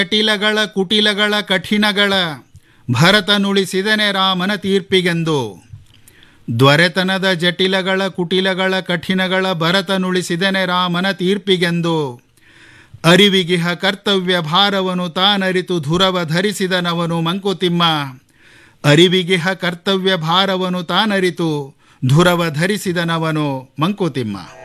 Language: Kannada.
ಜಟಿಲಗಳ ಕುಟಿಲಗಳ ಕಠಿಣಗಳ ಭರತನುಳಿಸಿದನೆ ರಾಮನ ತೀರ್ಪಿಗೆಂದು. ದ್ವರೆತನದ ಜಟಿಲಗಳ ಕುಟಿಲಗಳ ಕಠಿಣಗಳ ಭರತನುಳಿಸಿದನೆ ರಾಮನ ತೀರ್ಪಿಗೆಂದು. ಅರಿವಿಗಿಹ ಕರ್ತವ್ಯ ಭಾರವನು ತಾನರಿತು ಧುರವ ಧರಿಸಿದನವನು ಮಂಕುತಿಮ್ಮ. ಅರಿವಿಗಿಹ ಕರ್ತವ್ಯ ಭಾರವನು ತಾನರಿತು ಧುರವ ಧರಿಸಿದನವನು ಮಂಕುತಿಮ್ಮ.